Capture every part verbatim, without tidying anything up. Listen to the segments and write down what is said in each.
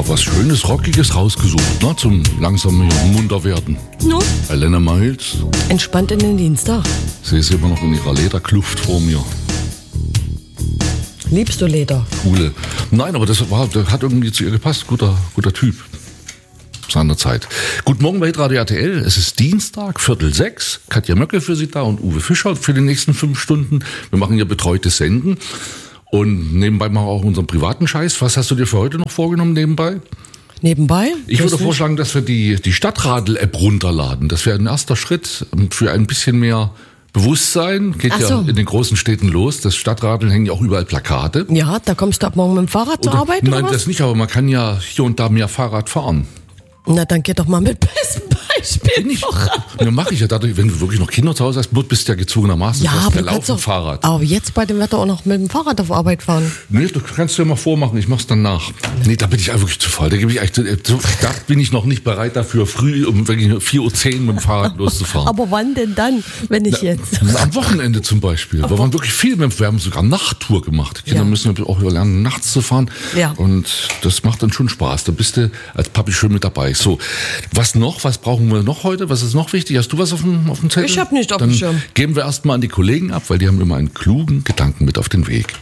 habe was Schönes, Rockiges rausgesucht, ne, zum langsam munter werden. No. Helene Miles. Entspannt in den Dienstag. Sie ist immer noch in ihrer Lederkluft vor mir. Liebst du Leder? Coole. Nein, aber das, war, das hat irgendwie zu ihr gepasst. Guter, guter Typ. Seiner Zeit. Guten Morgen bei Hitradio R T L. Es ist Dienstag, Viertel sechs. Katja Möcke für Sie da und Uwe Fischer für die nächsten fünf Stunden. Wir machen hier betreutes Senden. Und nebenbei machen wir auch unseren privaten Scheiß. Was hast du dir für heute noch vorgenommen nebenbei? Nebenbei? Ich würde vorschlagen, dass wir die, die Stadtradl-App runterladen. Das wäre ein erster Schritt für ein bisschen mehr Bewusstsein. Geht Ach ja so. in den großen Städten los. Das Stadtradeln hängen ja auch überall Plakate. Ja, da kommst du ab morgen mit dem Fahrrad zur Oder, Arbeit nein, oder was? das nicht, aber man kann ja hier und da mehr Fahrrad fahren. Na, dann geh doch mal mit bestem Beispiel Nicht. voran. Ja, mache ich ja dadurch, wenn du wirklich noch Kinder zu Hause hast, bist du ja gezwungenermaßen Ja, fast aber der du kannst laufende doch, Fahrrad. aber jetzt bei dem Wetter auch noch mit dem Fahrrad auf Arbeit fahren. Nee, du kannst dir mal vormachen, ich mach's dann nach. Nee, da bin ich wirklich zu voll. Da, gebe ich echt, so, da bin ich noch nicht bereit dafür, früh um wirklich vier Uhr zehn mit dem Fahrrad loszufahren. Aber wann denn dann, wenn ich jetzt? Am Wochenende zum Beispiel. Wir waren wirklich viel mit, wir haben sogar Nachttour gemacht. Die Kinder Ja. müssen auch lernen, nachts zu fahren. Ja. Und das macht dann schon Spaß. Da bist du als Papi schön mit dabei. So, was noch? Was brauchen wir noch heute? Was ist noch wichtig? Hast du was auf dem, auf dem Zettel? Ich hab nicht auf Dann dem Schirm. geben wir erstmal an die Kollegen ab, weil die haben immer einen klugen Gedanken mit auf den Weg.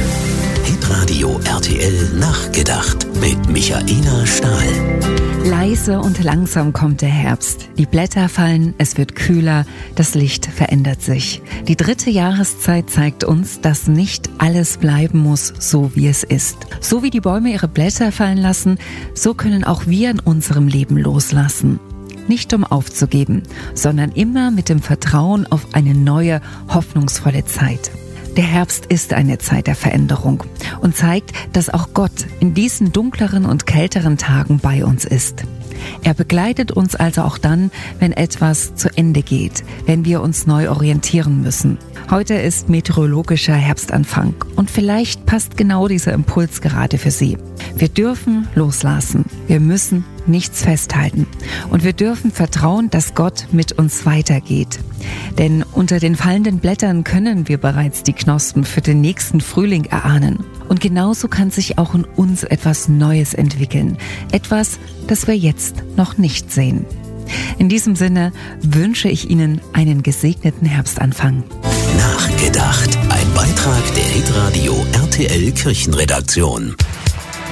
Hitradio R T L Nachgedacht mit Michaela Stahl. Leise und langsam kommt der Herbst. Die Blätter fallen, es wird kühler, das Licht verändert sich. Die dritte Jahreszeit zeigt uns, dass nicht alles bleiben muss, so wie es ist. So wie die Bäume ihre Blätter fallen lassen, so können auch wir in unserem Leben loslassen. Nicht um aufzugeben, sondern immer mit dem Vertrauen auf eine neue, hoffnungsvolle Zeit. Der Herbst ist eine Zeit der Veränderung und zeigt, dass auch Gott in diesen dunkleren und kälteren Tagen bei uns ist. Er begleitet uns also auch dann, wenn etwas zu Ende geht, wenn wir uns neu orientieren müssen. Heute ist meteorologischer Herbstanfang und vielleicht passt genau dieser Impuls gerade für Sie. Wir dürfen loslassen, wir müssen nichts festhalten und wir dürfen vertrauen, dass Gott mit uns weitergeht. Denn unter den fallenden Blättern können wir bereits die Knospen für den nächsten Frühling erahnen. Und genauso kann sich auch in uns etwas Neues entwickeln. Etwas, das wir jetzt noch nicht sehen. In diesem Sinne wünsche ich Ihnen einen gesegneten Herbstanfang. Nachgedacht. Ein Beitrag der Hitradio R T L Kirchenredaktion.